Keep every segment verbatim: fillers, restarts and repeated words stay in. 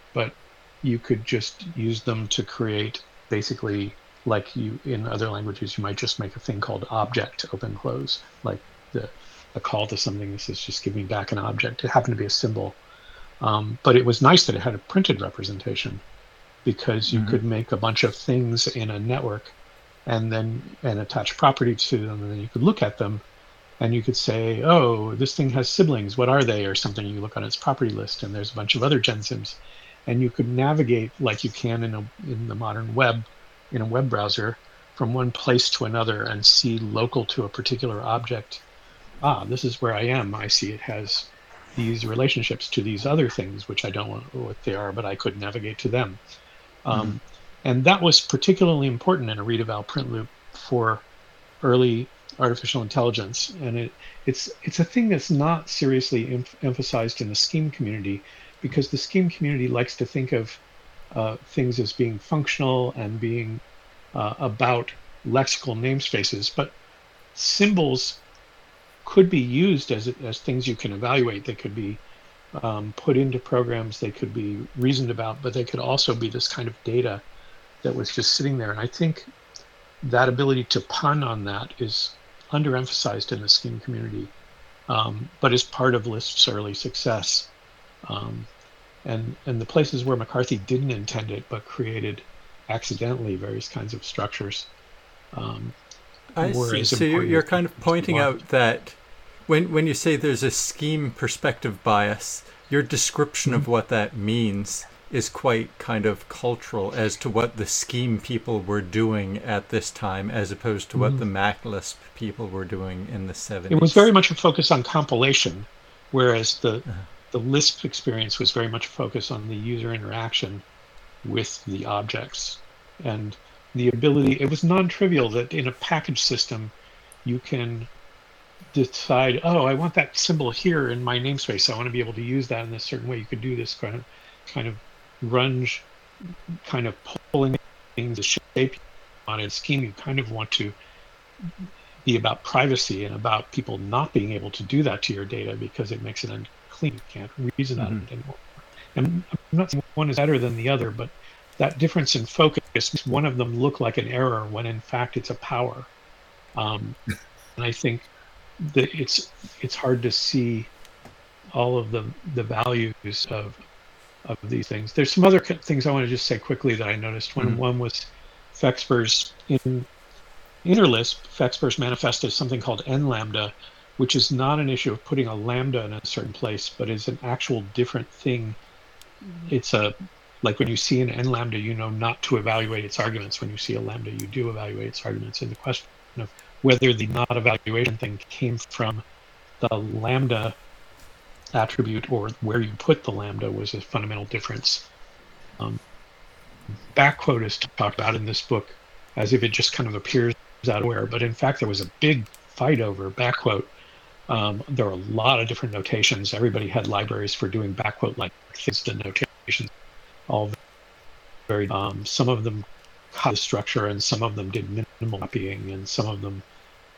but you could just use them to create basically, like you in other languages, you might just make a thing called object open close, like the a call to something. This is just giving back an object. It happened to be a symbol, um, but it was nice that it had a printed representation, because you mm-hmm. could make a bunch of things in a network and then and attach property to them, and then you could look at them and you could say, oh, this thing has siblings, what are they, or something. You look on its property list and there's a bunch of other gensims, and you could navigate like you can in a in the modern web, in a web browser, from one place to another and see local to a particular object. Ah, this is where I am. I see it has these relationships to these other things, which I don't know what they are, but I could navigate to them. Um, mm-hmm. And that was particularly important in a read-eval print loop for early artificial intelligence. And it, it's it's a thing that's not seriously em- emphasized in the scheme community, because the scheme community likes to think of uh, things as being functional and being uh, about lexical namespaces. But symbols could be used as as things you can evaluate. They could be um, put into programs. They could be reasoned about, but they could also be this kind of data that was just sitting there. And I think that ability to pun on that is underemphasized in the scheme community, um, but is part of Lisp's early success. Um, and and the places where McCarthy didn't intend it but created accidentally various kinds of structures. Um, I see. So you're kind of pointing out that when when you say there's a scheme perspective bias, your description mm-hmm. of what that means is quite kind of cultural as to what the scheme people were doing at this time, as opposed to mm-hmm. what the MacLisp people were doing in the seventies. It was very much a focus on compilation, whereas the uh-huh. the Lisp experience was very much a focus on the user interaction with the objects. And the ability, it was non-trivial that in a package system, you can decide, oh, I want that symbol here in my namespace. I want to be able to use that in a certain way. You could do this kind of, kind of grunge, kind of pulling things, the shape on a scheme. You kind of want to be about privacy and about people not being able to do that to your data because it makes it unclean. You can't reason mm-hmm. on it anymore. And I'm not saying one is better than the other, but that difference in focus makes one of them look like an error when in fact it's a power. Um, and I think that it's it's hard to see all of the the values of of these things. There's some other things I want to just say quickly that I noticed. When mm-hmm. one was Fexper's in InterLisp, Fexper's manifested something called N lambda, which is not an issue of putting a lambda in a certain place, but is an actual different thing. It's a like when you see an N lambda, you know not to evaluate its arguments. When you see a lambda, you do evaluate its arguments. And the question of whether the not evaluation thing came from the lambda attribute or where you put the lambda was a fundamental difference. Um, backquote is talked about in this book as if it just kind of appears out of nowhere, but in fact there was a big fight over backquote. Um, there are a lot of different notations. Everybody had libraries for doing backquote like things, the notations, all very, um, some of them had the structure and some of them did minimal copying and some of them,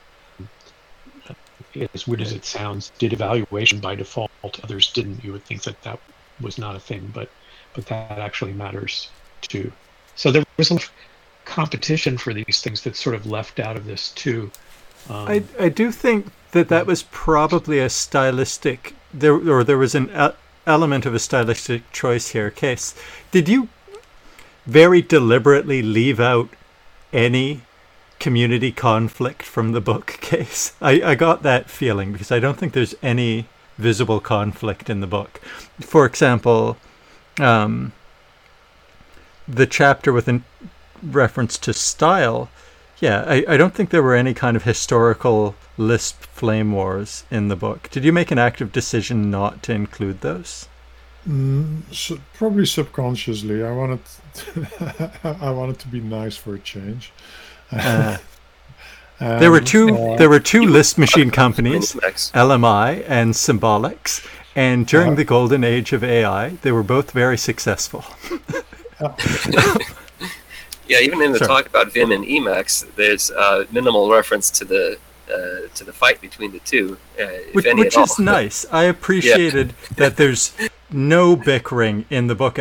as weird as it sounds, did evaluation by default. Others didn't. You would think that that was not a thing, but but that actually matters too. So there was a lot of competition for these things that's sort of left out of this too. Um, I I do think that that was probably a stylistic there or there was an e- element of a stylistic choice here. Case, did you very deliberately leave out any community conflict from the book, Case? I, I got that feeling because I don't think there's any visible conflict in the book. For example, um, the chapter with a reference to style, yeah, I, I don't think there were any kind of historical Lisp flame wars in the book. Did you make an active decision not to include those? Mm, so probably subconsciously. I wanted I wanted to be nice for a change. Uh, um, there were two. Uh, there were two Lisp machine companies, L M I and Symbolics, and during uh, the golden age of A I, they were both very successful. Yeah, even in the Sorry. talk about Vim and Emacs, there's uh, minimal reference to the uh, to the fight between the two, uh, if which, any which at is all. nice. I appreciated yeah. that there's no bickering in the book